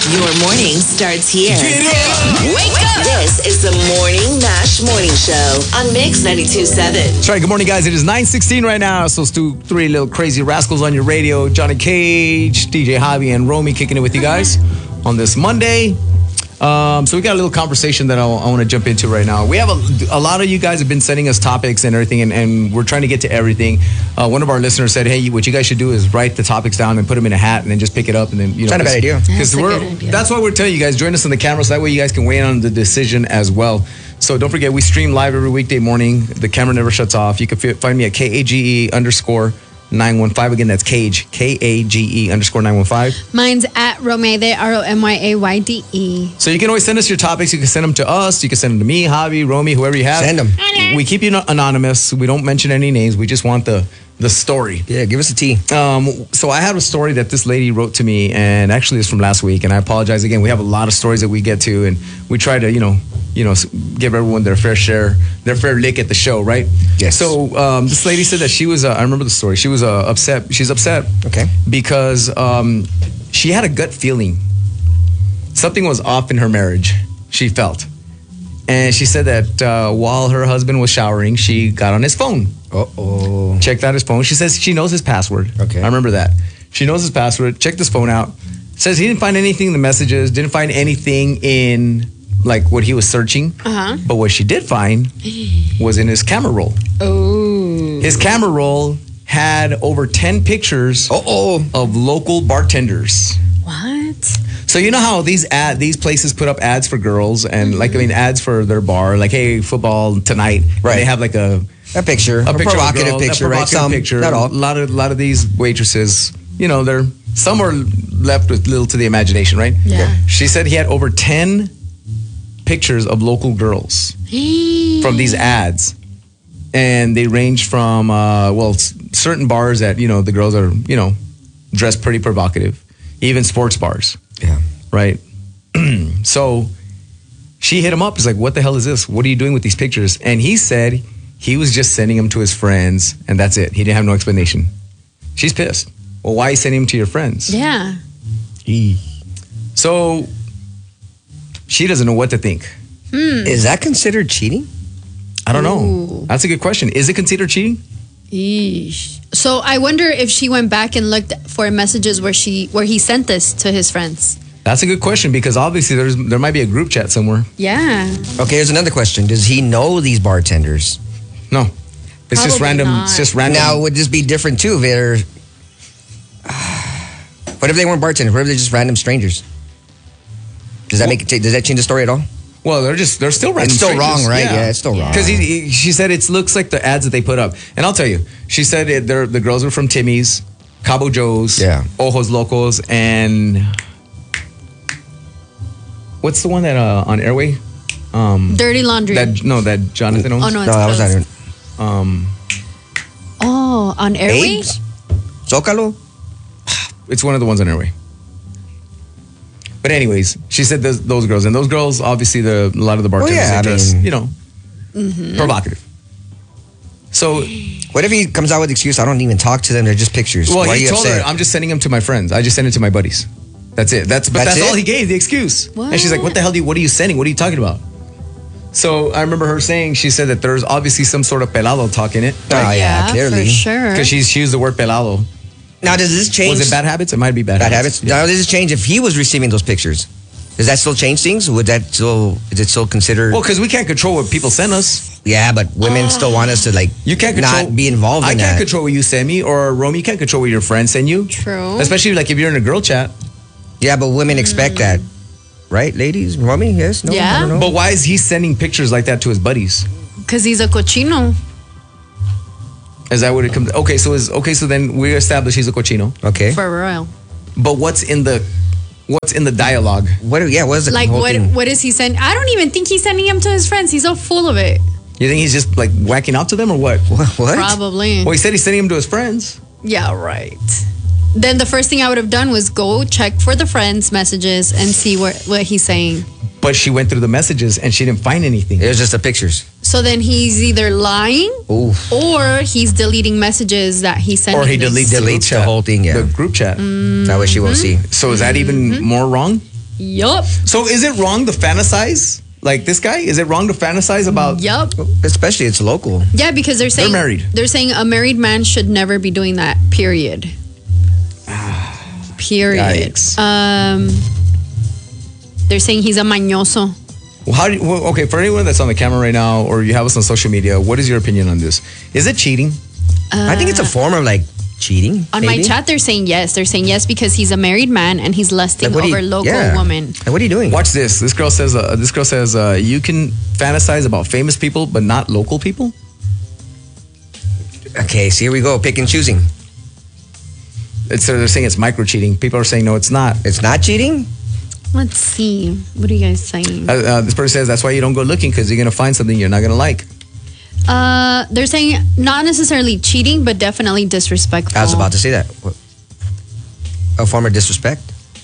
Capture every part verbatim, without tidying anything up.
Your morning starts here. Wake up! This is the Morning Mash Morning Show on Mix ninety-two point seven. That's right. Good morning, guys. It is nine sixteen right now. So it's two, three little crazy rascals on your radio. Johnny Cage, D J Javi, and Romy kicking it with you guys on this Monday. Um, so we got a little conversation that I, I want to jump into right now. We have a, a lot of you guys have been sending us topics and everything, and, and we're trying to get to everything. Uh, one of our listeners said, "Hey, what you guys should do is write the topics down and put them in a hat, and then just pick it up, and then you know." That's not a bad idea. Because That's a we're good idea. that's why we're telling you guys, join us on the camera, so that way you guys can weigh in on the decision as well. So don't forget, we stream live every weekday morning. The camera never shuts off. You can f- find me at K A G E underscore nine one five. Again, that's Cage, K A G E underscore nine one five. Mine's at Romay, R O M Y A Y D E. So you can always send us your topics. You can send them to us. You can send them to me, Javi, Romy, whoever you have. Send them. We keep you anonymous. We don't mention any names. We just want the the story. Yeah, give us a T. Um, so I had a story that this lady wrote to me, and actually it's from last week. And I apologize again. We have a lot of stories that we get to, and we try to, you know, you know, give everyone their fair share, their fair lick at the show, right? Yes. So um, this lady said that she was, uh, I remember the story. She was uh, upset. She's upset. Okay. Because um, she had a gut feeling. Something was off in her marriage, she felt. And she said that uh, while her husband was showering, she got on his phone. Uh-oh. Checked out his phone. She says she knows his password. Okay. I remember that. She knows his password. Checked his phone out. Says he didn't find anything in the messages. Didn't find anything in like what he was searching. Uh-huh. But what she did find was in his camera roll. Oh. His camera roll had over ten pictures Uh-oh. of local bartenders. What? So you know how these ad these places put up ads for girls and like I mean ads for their bar, like hey, football tonight. Right. They have like a A picture. a, A, picture provocative of a girl, picture, a right? provocative Some, picture. not all. A lot of lot of these waitresses, you know, they're some are left with little to the imagination, right? Yeah. She said he had over ten pictures of local girls from these ads, and they range from uh, well, s- certain bars that you know the girls are you know dressed pretty provocative, even sports bars, Yeah. right? So she hit him up. He's like, "What the hell is this? What are you doing with these pictures?" And he said he was just sending them to his friends, and that's it. He didn't have no explanation. She's pissed. Well, why are you sending them to your friends? Yeah. So she doesn't know what to think. Is that considered cheating? I don't know. Ooh. That's a good question. Is it considered cheating? Eesh. So I wonder if she went back and looked for messages where she where he sent this to his friends. That's a good question because obviously there's there might be a group chat somewhere. Yeah. Okay, here's another question. Does he know these bartenders? No, it's just Probably random. not. It's just random. Now, would this be different too if they're... What if they weren't bartenders? What if they're just random strangers? Does that make it, does that change the story at all? well, they're just they're still random. It's still strangers. wrong, right? Yeah, it's still wrong. Because he, he, she said it looks like the ads that they put up, and I'll tell you, she said it, they're, the girls are from Timmy's, Cabo Joe's, Yeah. Ojos Locos, and what's the one that uh, on Airway? Um, Dirty laundry. that no, that Jonathan owns. oh no, it's No, that was not closed. even... Um, Oh, on Airway? Babes? Zocalo? it's one of the ones on Airway. But anyways, she said those, those girls, and those girls, obviously, the a lot of the bartenders, yeah, are I just, mean- you know, provocative. So, What if he comes out with the excuse, I don't even talk to them, they're just pictures? well, Why are he you told upset? her, I'm just sending them to my friends. I just send it to my buddies. That's it. That's but That's that's, all it? he gave, the excuse. What? And she's like, what the hell do you, what are you sending? What are you talking about? So I remember her saying, she said that there's obviously some sort of pelado talk in it. Oh, yeah, clearly. for sure. Because she's she used the word pelado. Now, does this change... Was it bad habits? It might be bad, Bad habits? Yeah. Now, does this change if he was receiving those pictures? Does that still change things? Would that still... Is it still considered... Well, because we can't control what people send us. yeah, but women still want us to, like, You can't control, not be involved in I that. can't control what you send me, or Romy, you can't control what your friends send you. True. Especially like if you're in a girl chat. Yeah, but women expect that. Right, ladies? Romy, yes? No? Yeah. I don't know. But why is he sending pictures like that to his buddies? Because he's a cochino. Is that what it comes? Okay, so is okay. So then we established he's a cochino. Okay. For real. But what's in the what's in the dialogue? What? Yeah, what is the Like, whole what thing? what is he sending? I don't even think he's sending him to his friends. He's so full of it. You think he's just like whacking out to them or what? What? what? Probably. Well, he said he's sending them to his friends. Yeah, right. Then the first thing I would have done was go check for the friends' messages and see what, what he's saying. But she went through the messages and she didn't find anything. It was just the pictures. So then he's either lying Oof. or he's deleting messages that he sent. Or he deletes, Deletes the, group the chat, whole thing, yeah. The group chat. That way she won't see. So is that even more wrong? Yup. So is it wrong to fantasize? Like this guy? Is it wrong to fantasize about? Yup. Especially it's local. Yeah, because they're saying They're married. They're saying a married man should never be doing that. Period. Period. Yikes. Um, they're saying he's a mañoso. Well, how do you, well, okay, for anyone that's on the camera right now or you have us on social media, what is your opinion on this? Is it cheating? I think it's a form of like cheating. On maybe? my chat, they're saying yes. They're saying yes because he's a married man and he's lusting Like, what are you- over local yeah. women. Like, what are you doing? Watch this. This girl says. Uh, this girl says uh, you can fantasize about famous people, but not local people. Okay, so here we go. Pick and choosing. It's uh, they're saying it's micro cheating. People are saying no, it's not. It's not cheating? Let's see. What are you guys saying? Uh, uh, this person says that's why you don't go looking because you're gonna find something you're not gonna like. Uh, they're saying not necessarily cheating, but definitely disrespectful. I was about to say that. What? A form of disrespect?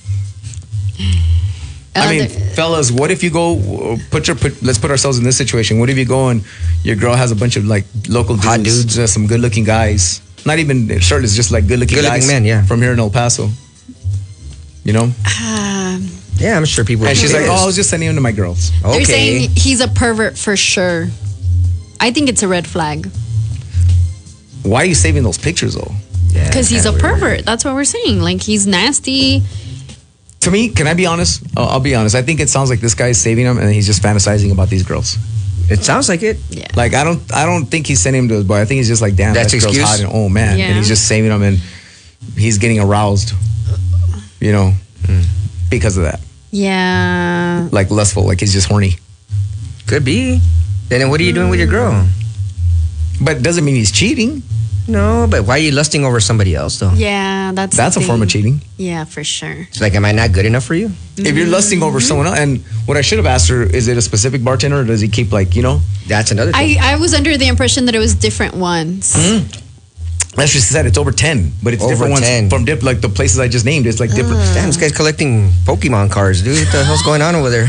Uh, I mean, they're- fellas, what if you go uh, put your put, let's put ourselves in this situation. What if you go and your girl has a bunch of like local dudes, Hot dudes. uh, some good looking guys, not even shirtless, just like good looking Good-looking guys, men, yeah. from here in El Paso. You know, um, Yeah, I'm sure people. and she's like, Yes. "Oh, I was just sending him to my girls." they're okay. saying he's a pervert for sure. I think it's a red flag Why are you saving those pictures though? Yeah, because he's a kinda weird. pervert. That's what we're saying. Like he's nasty. To me, can I be honest? I'll, I'll be honest. I think it sounds like this guy is saving them, and he's just fantasizing about these girls. It sounds like it. Yeah. Like I don't, I don't think he's sending him to his boy. I think he's just like, damn, That's that girl's excuse? hot, and oh man, Yeah. and he's just saving them, and he's getting aroused, you know, because of that, Yeah. like lustful, like he's just horny. Could be. Then what are you doing with your girl? But it doesn't mean he's cheating. No, but why are you lusting over somebody else though? Yeah, that's That's a the form of thing. cheating. Yeah, for sure. It's like, am I not good enough for you? If you're lusting over someone else, and what I should have asked her, is it a specific bartender, or does he keep like, you know? That's another thing. I, I was under the impression that it was different ones. That's what she said. It's over ten, but it's Over different ones ten. from dip, like the places I just named. It's like different. Damn, this guy's collecting Pokemon cards, dude. What the hell's going on over there?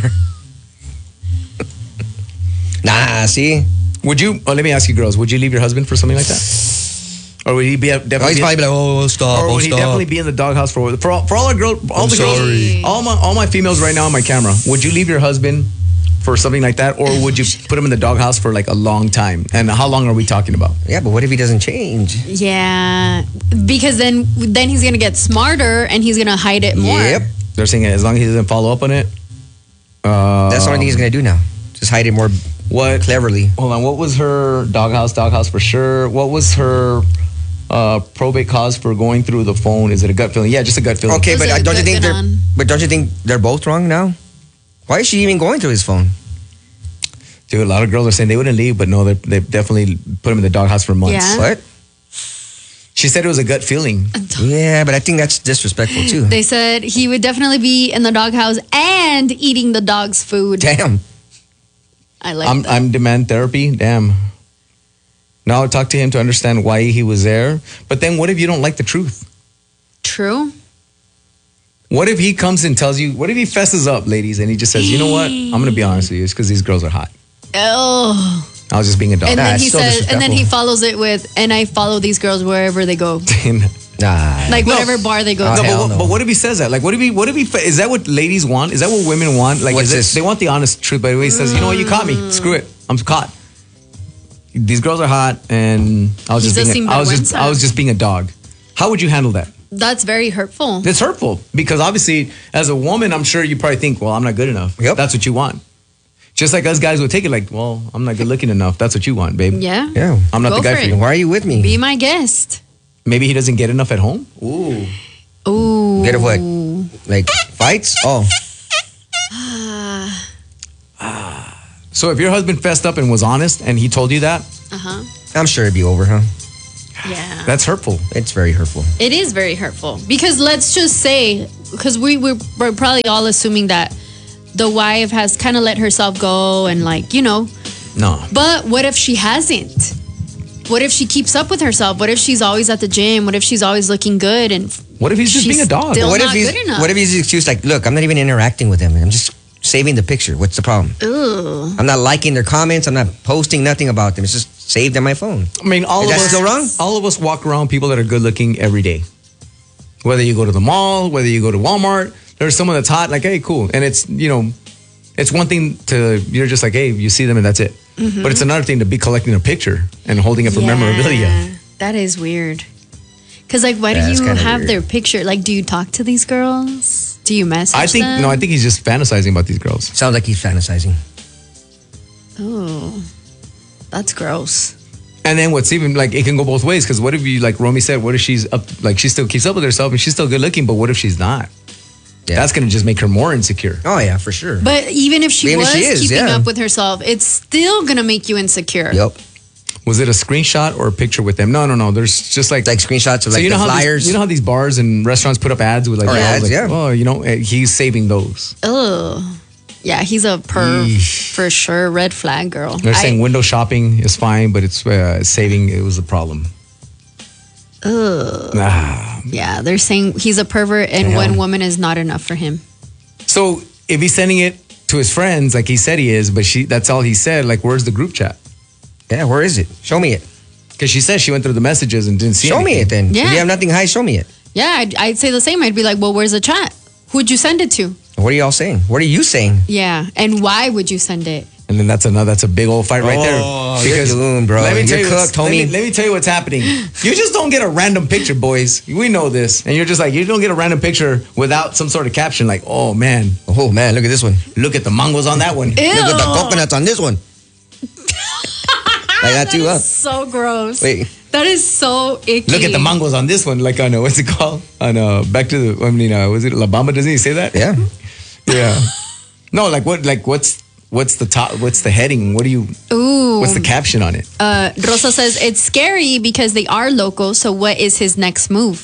Nah, see? Would you? Oh, let me ask you, girls. Would you leave your husband for something like that? Or would he be definitely? Oh, he's be- probably be like, oh, stop, or oh, would he stop. definitely be in the doghouse for for all, for all our girl, all I'm the sorry. girls, all my all my females right now on my camera? Would you leave your husband for something like that, or would you put him in the doghouse for like a long time? And how long are we talking about? Yeah, but what if he doesn't change? Yeah, because then then he's gonna get smarter and he's gonna hide it more. Yep. They're saying as long as he doesn't follow up on it. Uh, That's the only thing he's going to do now. Just hide it more what? cleverly. Hold on. What was her doghouse? Doghouse for sure. What was her uh, probate cause for going through the phone? Is it a gut feeling? Yeah, just a gut feeling. Okay, Was but it uh, don't you good think they're on? but don't you think they're both wrong now? Why is she even going through his phone? Dude, a lot of girls are saying they wouldn't leave, but no, they they definitely put him in the doghouse for months. Yeah. What? She said it was a gut feeling. Yeah, but I think that's disrespectful too. They said he would definitely be in the doghouse and eating the dog's food. Damn. I like I'm that. I'm demand therapy. Damn. Now I'll talk to him to understand why he was there. But then what if you don't like the truth? True. What if he comes and tells you, what if he fesses up, ladies, and he just says, you know what? I'm going to be honest with you. It's because these girls are hot. Oh. I was just being a dog. And Nah, then it's he still says, and then he disrespectful. follows it with, and I follow these girls wherever they go, Nah. like No. whatever bar they go Uh, to. No, but, hell what, no. but what if he says that? Like, what if he, what if he, fe- is that what ladies want? Is that what women want? Like, What's is it, this? they want the honest truth, but he says, you know what? You caught me. Screw it. I'm caught. These girls are hot, and I was He's just being, a a, I was just, sinvergüenza. I was just being a dog. How would you handle that? That's very hurtful. It's hurtful because obviously, as a woman, I'm sure you probably think, well, I'm not good enough. Yep. That's what you want. Just like us guys would take it like, well, I'm not good looking enough. That's what you want, babe. Yeah. Yeah. I'm not Go the guy for for it. you. Why are you with me? Be my guest. Maybe he doesn't get enough at home. Ooh. Ooh. Get it what? Like fights? Oh. So if your husband fessed up and was honest and he told you that, Uh huh. I'm sure it'd be over, huh? Yeah. that's hurtful. It's very hurtful. It is very hurtful because let's just say, because we we're, we're probably all assuming that the wife has kind of let herself go and like you know, No. but what if she hasn't? What if she keeps up with herself? What if she's always at the gym? What if she's always looking good and What if he's just she's being a dog? still what if not he's good enough? what if he's excuse like, look, I'm not even interacting with them. I'm just saving the picture. What's the problem? Ugh. I'm not liking their comments. I'm not posting nothing about them. It's just saved on my phone. I mean, all Is of that us still wrong? All of us walk around people that are good looking every day. Whether you go to the mall, whether you go to Walmart, there's someone that's hot, like, hey, cool. And it's, you know, it's one thing to, you're just like, hey, you see them and that's it. Mm-hmm. But it's another thing to be collecting a picture and holding up a memorabilia. That is weird. Because, like, why Yeah, do it's you kinda have weird. their picture? Like, do you talk to these girls? Do you message I think, them? no, I think he's just fantasizing about these girls. Sounds like he's fantasizing. Oh, that's gross. And then what's even, like, it can go both ways. Because what if you, like Romy said, what if she's up, like, she still keeps up with herself and she's still good looking, but what if she's not? Yeah. That's going to just make her more insecure. Oh, yeah, for sure. But even if she Even if was she is, keeping yeah. up with herself, it's still going to make you insecure. Yep. Was it a screenshot or a picture with them? No, no, no. There's just like, Like screenshots of like you know the how flyers. These, you know how these bars and restaurants put up ads with like, Or oh, ads, like, yeah. oh, you know, eh, he's saving those. Ugh. Yeah, he's a perv for sure. Red flag, girl. They're I- saying window shopping is fine, but it's uh, saving, it was a problem. Ugh. Ah. Yeah, they're saying he's a pervert and Damn. one woman is not enough for him. So if he's sending it to his friends, like he said he is, but she that's all he said, like, where's the group chat? Yeah, where is it? Show me it. Because she said she went through the messages and didn't see Show me anything. it then. Yeah. If you have nothing high, show me it. Yeah, I'd, I'd say the same. I'd be like, well, where's the chat? Who'd you send it to? What are y'all saying? What are you saying? Yeah, and why would you send it? And then that's another, that's a big old fight right Oh, there. you're doomed, bro. Let me You're tell you what's- cooked, let me, homie. let me tell you what's happening. You just don't get a random picture, boys. We know this. And you're just like, you don't get a random picture without some sort of caption like, oh man, Oh, man, look at this one. look at the mangoes on that one. Ew. Look at the coconuts on this one. Like that too, huh? So gross. Wait. That is so icky. Look at the mangoes on this one. Like, I know, what's it called? On uh, back to the, I mean, uh, was it La Bamba? Doesn't he say that? Yeah. Yeah. No, like what, like what's, what's the top, what's the heading? What do you, Ooh. what's the caption on it? Uh, Rosa says it's scary because they are local. So what is his next move?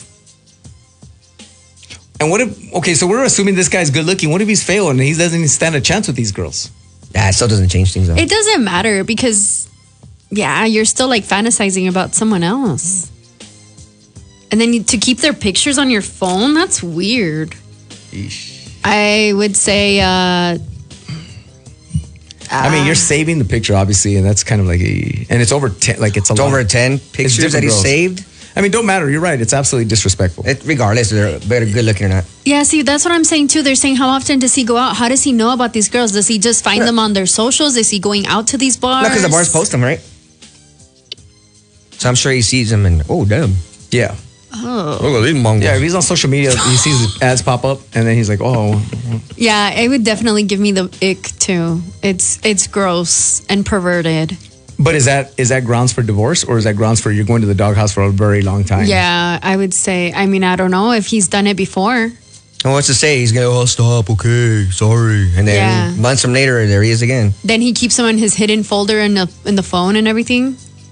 And what if, okay, so we're assuming this guy's good looking. What if he's failed and he doesn't even stand a chance with these girls? Nah, it still doesn't change things though. It doesn't matter because, yeah, you're still like fantasizing about someone else. And then you, to keep their pictures on your phone, that's weird. I would say, uh, I mean, you're saving the picture, obviously, and that's kind of like a, and it's over ten, like it's a It's lot. over ten pictures different that he girls. saved. I mean, don't matter. You're right. It's absolutely disrespectful. It, regardless, if they're better good looking or not. yeah, see, that's what I'm saying too. They're saying, how often does he go out? How does he know about these girls? Does he just find them on their socials? Is he going out to these bars? No, because the bars post them, right? So I'm sure he sees them and, oh, damn. Yeah. Oh. Look at these mongols. Yeah, if he's on social media, he sees ads pop up, and then he's like, oh, Yeah, it would definitely give me the ick too. It's it's gross and perverted. but is that is that grounds for divorce, or is that grounds for you're going to the doghouse for a very long time? Yeah, I would say. I mean, I don't know if he's done it before. And what's to say? He's going to, oh, stop, okay, sorry. And then Yeah. months from later, there he is again. Then he keeps them in his hidden folder in the in the phone and everything.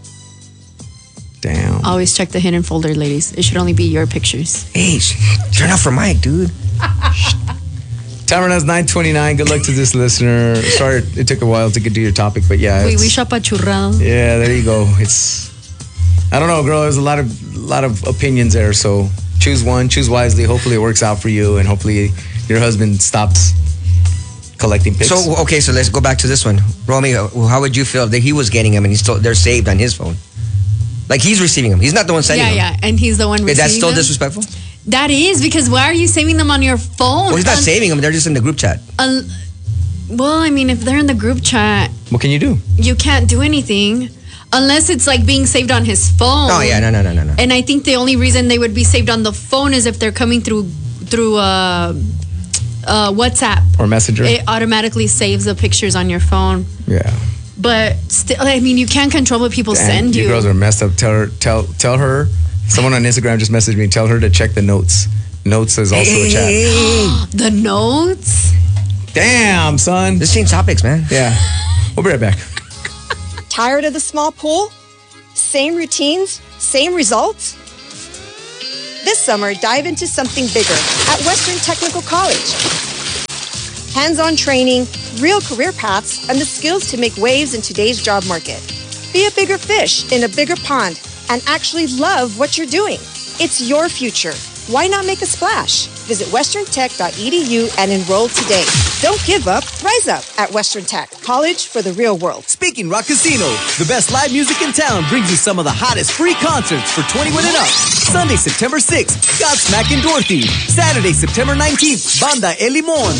Damn. Always check the hidden folder, ladies. It should only be your pictures. Hey, sh- turn off for Mike, dude. Time now is nine twenty-nine. Good luck to this listener. Sorry it took a while to get to your topic, but yeah. We it's- we shop at churrado. Yeah, there you go. It's, I don't know, girl. There's a lot of lot of opinions there. So choose one, choose wisely. Hopefully it works out for you, and hopefully your husband stops collecting pics. So, okay, so let's go back to this one. Romy, uh, how would you feel that he was getting them and he's still, they're saved on his phone? Like he's receiving them. He's not the one sending Yeah, them. yeah, and he's the one. Is Receiving that still them. disrespectful? That is because why are you saving them on your phone? Well, he's not Un- saving them. They're just in the group chat. un- well, I mean, if they're in the group chat, what can you do? you can't do anything unless it's like being saved on his phone. Oh, yeah, no, no, no, no, no. And I think the only reason they would be saved on the phone is if they're coming through through uh, uh, WhatsApp. Or Messenger? It automatically saves the pictures on your phone. Yeah. But still, I mean, you can't control what people Damn, send you. You girls are messed up. Tell her, tell, tell her. Someone on Instagram just messaged me. Tell her to check the notes. Notes is also a chat. The notes. Damn, son. Let's change topics, man. Yeah. We'll be right back. Tired of the small pool? Same routines, same results? This summer, dive into something bigger at Western Technical College. Hands-on training, real career paths, and the skills to make waves in today's job market. Be a bigger fish in a bigger pond and actually love what you're doing. It's your future. Why not make a splash? Visit western tech dot e d u and enroll today. Don't give up, rise up at Western Tech, college for the real world. Speaking Rock Casino, the best live music in town, brings you some of the hottest free concerts for twenty-one and up. Sunday, September sixth, Godsmack and Dorothy. Saturday, September nineteenth, Banda El Limón.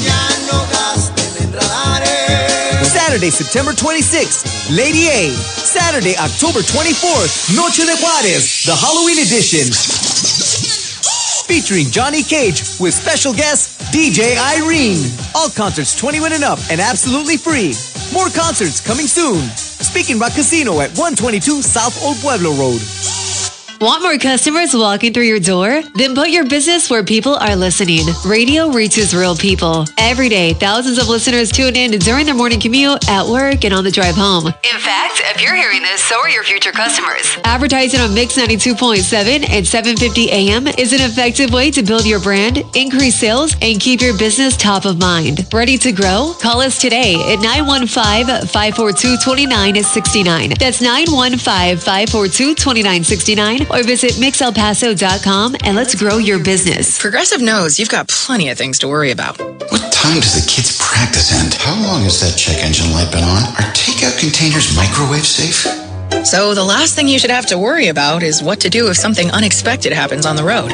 Saturday, September twenty-sixth, Lady A. Saturday, October twenty-fourth, Noche de Juarez, the Halloween edition. Featuring Johnny Cage with special guest D J Irene. All concerts twenty-one and up and absolutely free. More concerts coming soon. Speaking Rock Casino at one twenty-two South Old Pueblo Road. Want more customers walking through your door? Then put your business where people are listening. Radio reaches real people. Every day, thousands of listeners tune in during their morning commute, at work, and on the drive home. In fact, if you're hearing this, so are your future customers. Advertising on Mix ninety-two point seven and seven fifty A M is an effective way to build your brand, increase sales, and keep your business top of mind. Ready to grow? Call us today at nine one five, five four two, two nine six nine. That's nine one five, five four two, two nine six nine. Or visit mix el paso dot com and let's grow your business. Progressive knows you've got plenty of things to worry about. What time does the kids' practice end? How long has that check engine light been on? Are takeout containers microwave safe? So the last thing you should have to worry about is what to do if something unexpected happens on the road.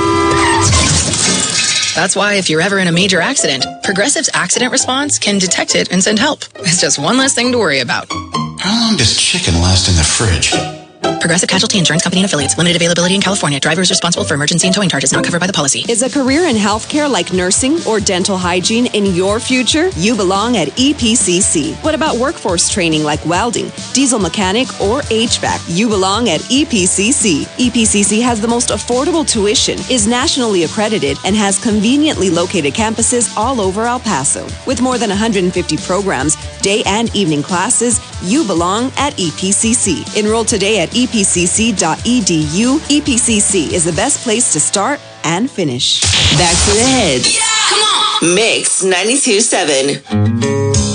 That's why if you're ever in a major accident, Progressive's accident response can detect it and send help. It's just one less thing to worry about. How long does chicken last in the fridge? Progressive Casualty Insurance Company and Affiliates. Limited availability in California. Driver is responsible for emergency and towing charges not covered by the policy. Is a career in healthcare like nursing or dental hygiene in your future? You belong at E P C C. What about workforce training like welding, diesel mechanic, or H V A C? You belong at E P C C. E P C C has the most affordable tuition, is nationally accredited, and has conveniently located campuses all over El Paso. With more than one hundred fifty programs, day and evening classes, you belong at E P C C. Enroll today at e p c c dot e d u. E P C C is the best place to start and finish. Back to the head. Yeah, come on. Mix ninety-two point seven.